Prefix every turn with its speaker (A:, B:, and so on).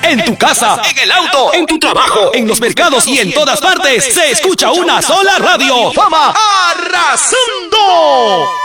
A: En tu casa, en el auto, en tu trabajo, en los mercados y en todas partes se escucha una sola radio. ¡Fama Arrasando!